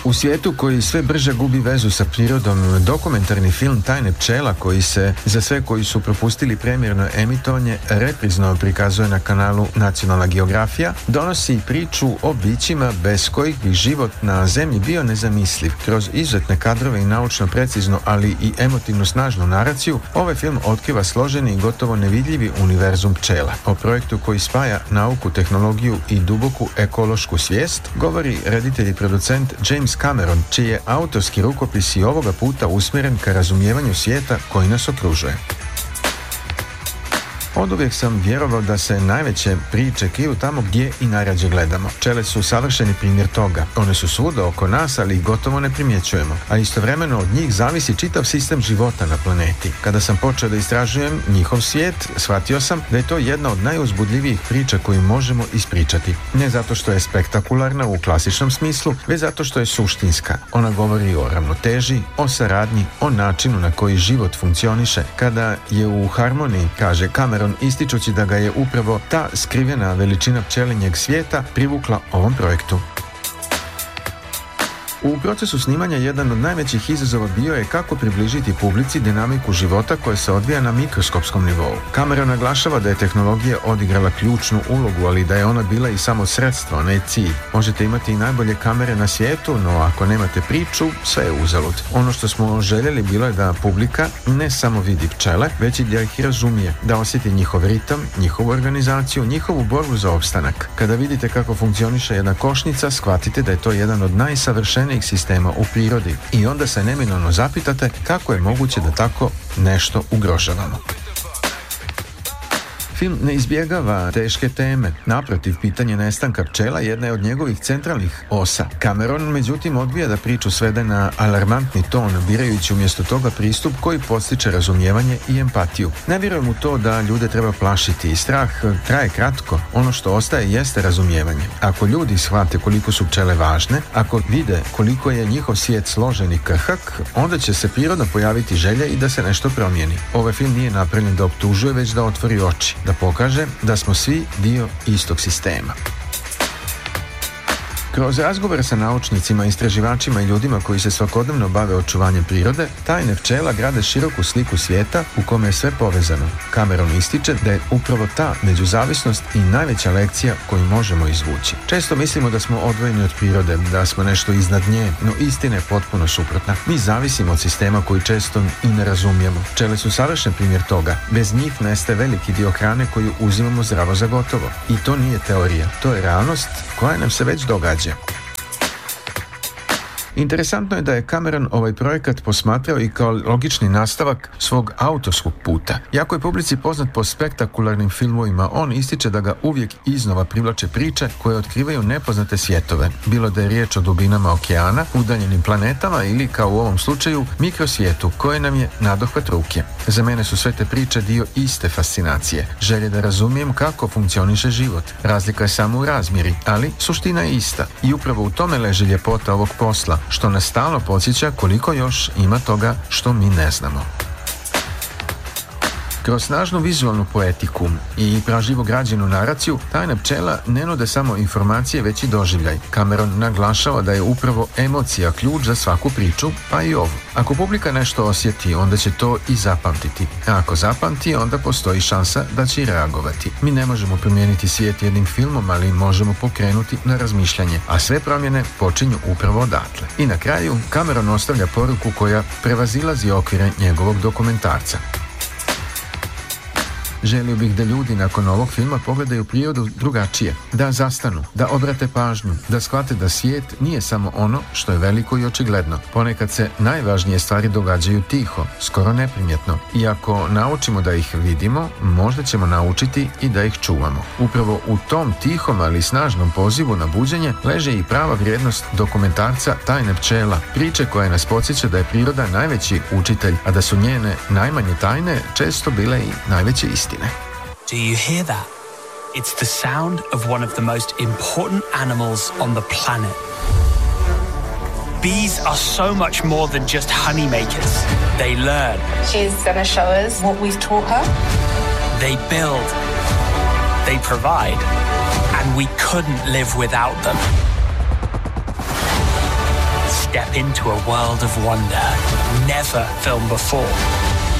U svijetu koji sve brže gubi vezu sa prirodom, dokumentarni film Tajne pčela, koji se za sve koji su propustili premijerno emitovanje reprizno prikazuje na kanalu Nacionalna geografija, donosi priču o bićima bez kojih bi život na zemlji bio nezamisliv. Kroz izuzetne kadrove i naučno preciznu, ali i emotivno snažnu naraciju, ovaj film otkriva složeni i gotovo nevidljivi univerzum pčela. O projektu koji spaja nauku, tehnologiju i duboku ekološku svijest govori reditelj i producent James Cameron, čiji je autorski rukopis i ovoga puta usmjeren ka razumijevanju svijeta koji nas okružuje. Oduvijek sam vjerovao da se najveće priče kriju tamo gdje i najrađe gledamo. Pčele su savršeni primjer toga. One su svuda oko nas, ali ih gotovo ne primjećujemo. A istovremeno od njih zavisi čitav sistem života na planeti. Kada sam počeo da istražujem njihov svijet, shvatio sam da je to jedna od najuzbudljivijih priča koju možemo ispričati. Ne zato što je spektakularna u klasičnom smislu, već zato što je suštinska. Ona govori o ravnoteži, o saradnji, o načinu na koji život funkcioniše. Kada je u harmoniji, kaže Cameron, ističući da ga je upravo ta skrivena veličina pčelinjeg svijeta privukla ovom projektu. U procesu snimanja jedan od najvećih izazova bio je kako približiti publici dinamiku života koja se odvija na mikroskopskom nivou. Cameron naglašava da je tehnologija odigrala ključnu ulogu, ali da je ona bila i samo sredstvo, ne cilj. Možete imati i najbolje kamere na svijetu, no ako nemate priču, sve je uzalud. Ono što smo željeli bilo je da publika ne samo vidi pčele, već i da ih razumije, da osjeti njihov ritam, njihovu organizaciju, njihovu borbu za opstanak. Kada vidite kako funkcioniše jedna košnica, shvatite da je to jedan od najsavršenijih sistema u prirodi i onda se neminovno zapitate kako je moguće da tako nešto ugrožavamo. Film ne izbjegava teške teme. Naprotiv, pitanje nestanka pčela jedna je od njegovih centralnih osa. Cameron, međutim, odbija da priču svede na alarmantni ton, birajući umjesto toga pristup koji podstiče razumijevanje i empatiju. Ne vjerujem u to da ljude treba plašiti i strah traje kratko. Ono što ostaje jeste razumijevanje. Ako ljudi shvate koliko su pčele važne, ako vide koliko je njihov svijet složen i krhak, onda će se prirodno pojaviti želja i da se nešto promijeni. Ovaj film nije napravljen da optužuje, već da otvori oči, da pokaže da smo svi dio istog sistema. Kroz razgovore sa naučnicima, istraživačima i ljudima koji se svakodnevno bave očuvanjem prirode, Tajne pčela grade široku sliku svijeta u kome je sve povezano. Cameron ističe da je upravo ta međuzavisnost i najveća lekcija koju možemo izvući. Često mislimo da smo odvojeni od prirode, da smo nešto iznad nje, no istina je potpuno suprotna. Mi zavisimo od sistema koji često i ne razumijemo. Pčele su savršen primjer toga. Bez njih nestaje veliki dio hrane koju uzimamo zdravo za gotovo. I to nije teorija, to je realnost koja nam se već događa. Interesantno je da je Cameron ovaj projekat posmatrao i kao logični nastavak svog autorskog puta. Jako je publici poznat po spektakularnim filmovima, on ističe da ga uvijek iznova privlače priče koje otkrivaju nepoznate svjetove. Bilo da je riječ o dubinama okeana, udaljenim planetama ili, kao u ovom slučaju, mikrosvijetu koje nam je nadohvat ruke. Za mene su sve te priče dio iste fascinacije. Želje da razumijem kako funkcioniše život. Razlika je samo u razmjeri, ali suština je ista. I upravo u tome leži ljepota ovog posla, što nas stalno podsjeća koliko još ima toga što mi ne znamo. Kroz snažnu vizualnu poetiku i pražljivo građenu naraciju, Tajna pčela ne nude samo informacije, već i doživljaj. Cameron naglašava da je upravo emocija ključ za svaku priču, pa i ovu. Ako publika nešto osjeti, onda će to i zapamtiti. A ako zapamti, onda postoji šansa da će i reagovati. Mi ne možemo promijeniti svijet jednim filmom, ali možemo pokrenuti na razmišljanje, a sve promjene počinju upravo odatle. I na kraju, Cameron ostavlja poruku koja prevazilazi okvire njegovog dokumentarca. Želio bih da ljudi nakon ovog filma pogledaju prirodu drugačije, da zastanu, da obrate pažnju, da shvate da svijet nije samo ono što je veliko i očigledno. Ponekad se najvažnije stvari događaju tiho, skoro neprimjetno. I ako naučimo da ih vidimo, možda ćemo naučiti i da ih čuvamo. Upravo u tom tihom, ali snažnom pozivu na buđenje leže i prava vrijednost dokumentarca Tajne pčela, priče koja nas podsjeća da je priroda najveći učitelj, a da su njene najmanje tajne često bile i najveće istine. Do you hear that? It's the sound of one of the most important animals on the planet. Bees are so much more than just honey makers. They learn. She's going to show us what we've taught her. They build. They provide. And we couldn't live without them. step into a world of wonder never filmed before.